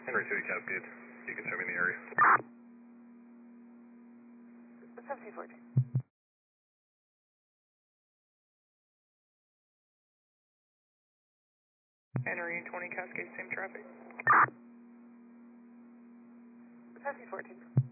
Henry City Cascade. You can show me in the area. 1714. Henry 20 Cascade, same traffic. 1714.